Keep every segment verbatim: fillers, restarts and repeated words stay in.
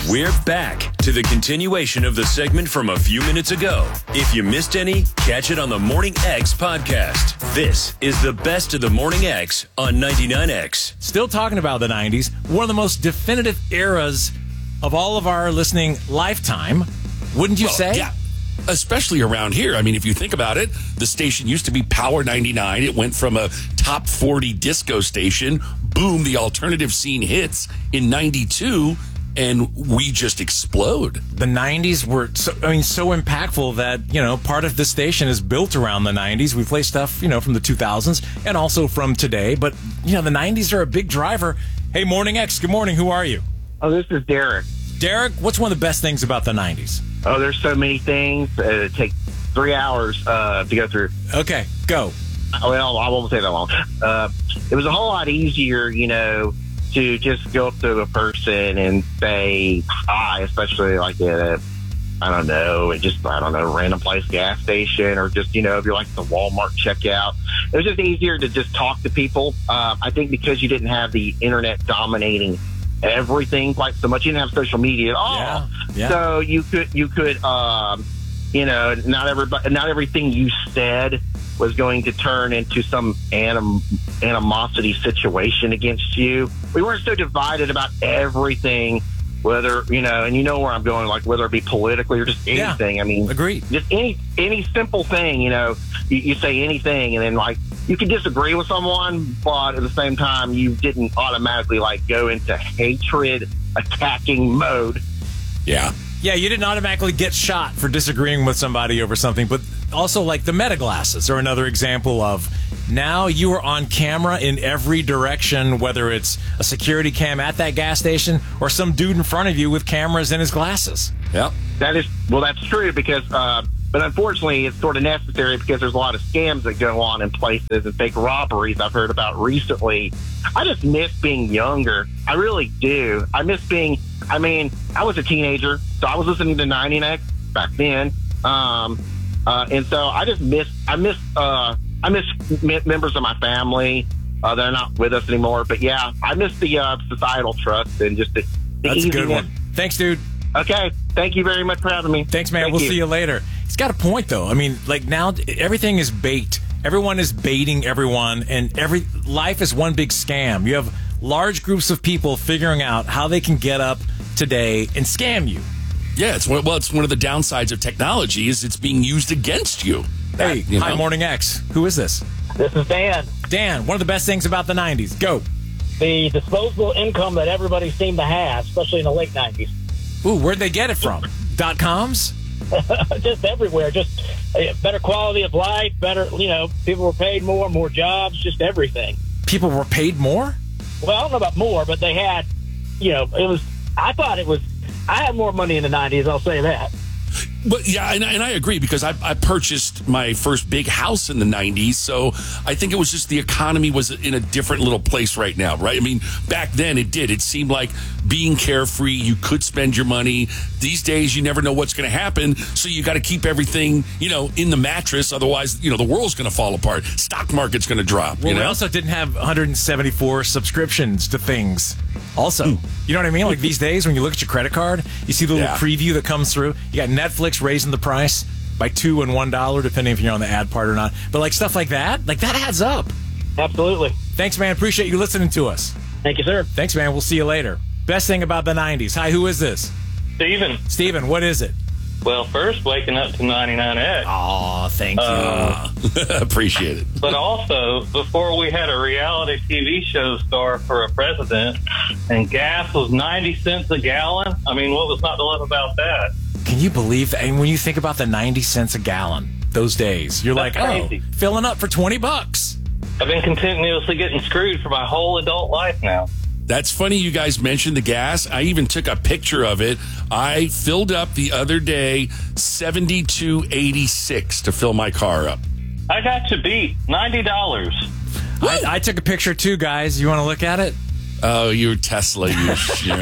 We're back to the continuation of the segment from a few minutes ago. If you missed any, catch it on the Morning X podcast. This is the best of the Morning X on ninety-nine X. Still talking about the nineties, one of the most definitive eras of all of our listening lifetime, wouldn't you well, say? Yeah, especially around here. I mean, if you think about it, the station used to be Power ninety-nine. It went from a top forty disco station. Boom, the alternative scene hits in ninety-two. And we just explode. The nineties were, so, I mean, so impactful that, you know, part of the station is built around the nineties. We play stuff, you know, from the two thousands and also from today. But, you know, the nineties are a big driver. Hey, Morning X, good morning. Who are you? Oh, this is Derek. Derek, what's one of the best things about the nineties? Oh, there's so many things. Uh, it takes three hours uh, to go through. Okay, go. Well, I won't say that long. Uh, it was a whole lot easier, you know, to just go up to a person and say hi, especially like at a, I don't know, and just, I don't know, random place, gas station, or just, you know, if you're like the Walmart checkout. It was just easier to just talk to people. Uh, I think because you didn't have the internet dominating everything quite so much. You didn't have social media at all. Yeah, yeah. So you could, you could, um, you know, not everybody, not everything you said was going to turn into some anim- animosity situation against you. We weren't so divided about everything, whether, you know, and you know where I'm going, like whether it be politically or just anything. Yeah, I mean, agreed. Just any any simple thing, you know, you, you say anything, and then like you could disagree with someone, but at the same time, you didn't automatically like go into hatred, attacking mode. Yeah. Yeah, you didn't automatically get shot for disagreeing with somebody over something, but also like the Meta glasses are another example of now you are on camera in every direction, whether it's a security cam at that gas station or some dude in front of you with cameras in his glasses. Yep. That is, well, that's true because, uh, but unfortunately it's sort of necessary because there's a lot of scams that go on in places and fake robberies I've heard about recently. I just miss being younger. I really do. I miss being, I mean, I was a teenager, so I was listening to ninety-nine X back then. Um, uh, and so I just miss, I miss, uh, I miss m- members of my family. Uh, they're not with us anymore, but yeah, I miss the uh, societal trust and just the, the That's a good easiness. one. Thanks, dude. Okay. Thank you very much for having me. Thanks, man. Thank we'll you. see you later. He's got a point, though. I mean, like now everything is bait. Everyone is baiting everyone, and every life is one big scam. You have large groups of people figuring out how they can get up today and scam you. Yeah, it's one, well, it's one of the downsides of technology is it's being used against you. Hey, That, you hi, know? Morning X. Who is this? This is Dan. Dan, one of the best things about the nineties. Go. The disposable income that everybody seemed to have, especially in the late nineties. Ooh, where'd they get it from? Dot coms? Just everywhere. Just uh, better quality of life, better, you know, people were paid more, more jobs, just everything. People were paid more? Well, I don't know about more, but they had, you know, it was, I thought it was, I had more money in the nineties, I'll say that. But yeah, and, and I agree because I, I purchased my first big house in the nineties, so I think it was just the economy was in a different little place right now, right? I mean, back then it did. It seemed like being carefree, you could spend your money. These days, you never know what's going to happen, so you got to keep everything, you know, in the mattress. Otherwise, you know, the world's going to fall apart. Stock market's going to drop. Well, you know? we also didn't have one hundred seventy-four subscriptions to things. Also, you know what I mean? Like these days, when you look at your credit card, you see the little Yeah. preview that comes through. You got Netflix raising the price by two and one dollar, depending if you're on the ad part or not. But like stuff like that, like that adds up. Absolutely. Thanks, man. Appreciate you listening to us. Thank you, sir. Thanks, man. We'll see you later. Best thing about the nineties. Hi, who is this? Steven. Steven, what is it? Well, first, waking up to ninety-nine X. Oh, thank you. Uh, Appreciate it. But also, before we had a reality T V show star for a president, and gas was ninety cents a gallon, I mean, what was not to love about that? Can you believe that? And when you think about the ninety cents a gallon, those days, you're That's like, crazy. oh, filling up for twenty bucks. I've been continuously getting screwed for my whole adult life now. That's funny you guys mentioned the gas. I even took a picture of it. I filled up the other day seventy-two eighty-six to fill my car up. I got you beat. ninety dollars. I, I took a picture too, guys. You want to look at it? Oh, you're Tesla, you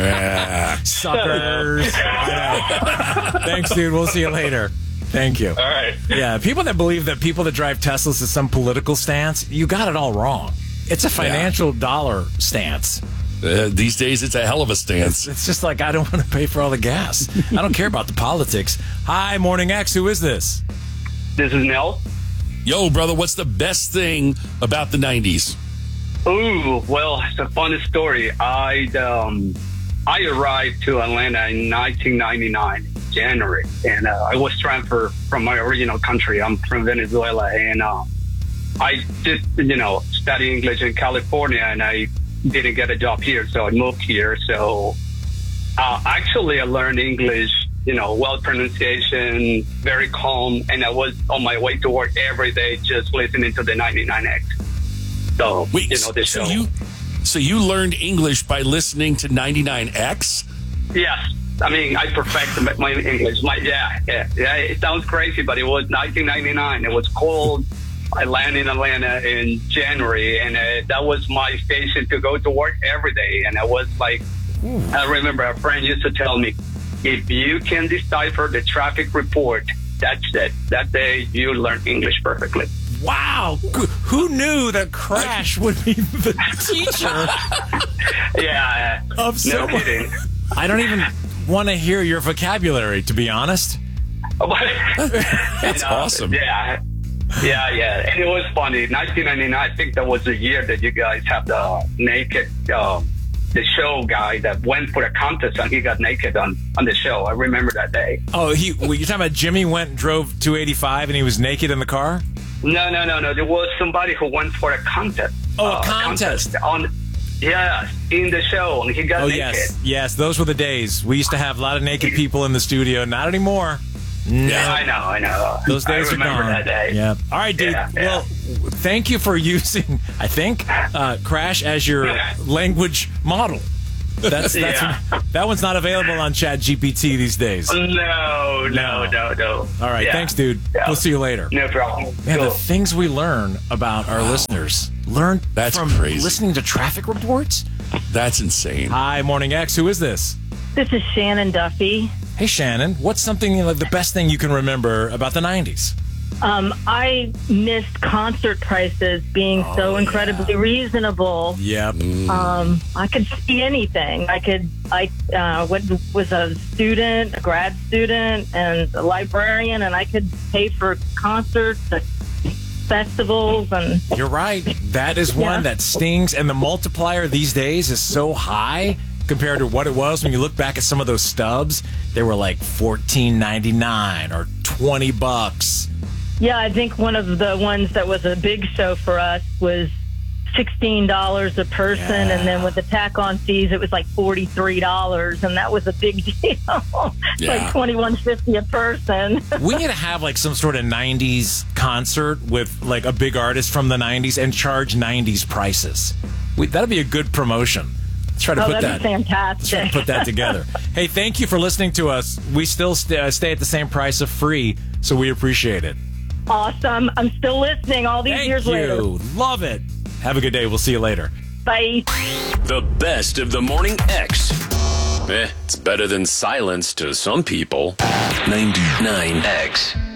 yeah. Suckers. I know. Thanks, dude. We'll see you later. Thank you. All right. Yeah, people that believe that people that drive Teslas is some political stance, you got it all wrong. It's a financial dollar stance. Uh, these days, it's a hell of a stance. It's just like, I don't want to pay for all the gas. I don't care about the politics. Hi, Morning X. Who is this? This is Mel. Yo, brother, what's the best thing about the nineties? Ooh, well, it's a funny story. I um, I arrived to Atlanta in nineteen ninety-nine, January, and uh, I was transferred from my original country. I'm from Venezuela, and uh, I did, you know, study English in California, and I didn't get a job here, so I moved here. So uh, actually, I learned English, you know, well pronunciation, very calm, and I was on my way to work every day just listening to the ninety-nine X. So, Wait, you know, this so show. you so you learned English by listening to ninety-nine X? Yes. I mean, I perfected my English. My yeah, yeah, yeah. It sounds crazy, but it was nineteen ninety-nine. It was cold. I landed in Atlanta in January, and uh, that was my station to go to work every day. And I was like, Ooh. I remember a friend used to tell me, if you can decipher the traffic report, that's it. That day, you learn English perfectly. Wow. Who knew that Crash would be the teacher? Yeah. Of no someone? kidding. I don't even want to hear your vocabulary, to be honest. That's you know, awesome. Yeah. Yeah, yeah. And it was funny. nineteen ninety-nine, I think that was the year that you guys have the naked, uh, the show guy that went for a contest and he got naked on, on the show. I remember that day. Oh, he? Well, you're talking about Jimmy went and drove two eighty-five and he was naked in the car? No, no, no, no. There was somebody who went for a contest. Oh, uh, a contest. contest on, yeah, in the show, and he got Oh, naked. yes. Yes, those were the days. We used to have a lot of naked people in the studio. Not anymore. No. Yeah, I know, I know. Those days I are remember gone. that day. Yeah. All right, dude. Yeah, yeah. Well, thank you for using, I think, uh, Crash as your language model. That's that's Yeah. that one's not available on Chat G P T these days. No, no, No. no, no. All right, Yeah. thanks, dude. Yeah. We'll see you later. No problem. Man, Cool. the things we learn about our listeners. Learn That's from crazy. listening to traffic reports? That's insane. Hi, Morning X. Who is this? This is Shannon Duffy. Hey, Shannon. What's something, you know, the best thing you can remember about the nineties? Um, I missed concert prices being Oh, so incredibly reasonable. Yep. Um, I could see anything. I could. I uh, went, was a student, a grad student, and a librarian, and I could pay for concerts, and festivals, and You're right. That is one Yeah. that stings, and the multiplier these days is so high compared to what it was when you look back at some of those stubs. They were like fourteen ninety-nine or twenty bucks. yeah. I think one of the ones that was a big show for us was sixteen dollars a person, Yeah. and then with the tack-on fees, it was like forty-three dollars, and that was a big deal. It's Yeah. like twenty-one fifty a person. We need to have like some sort of nineties concert with like a big artist from the nineties and charge nineties prices. We, that'd be a good promotion. Let's try to Oh, put that'd that. be Let's try fantastic. to put that together. Hey, thank you for listening to us. We still st- uh, stay at the same price of free, so we appreciate it. Awesome. I'm still listening all these Thank years you. later. Love it. Have a good day. We'll see you later. Bye. The best of the Morning X. Eh, it's better than silence to some people. ninety-nine X.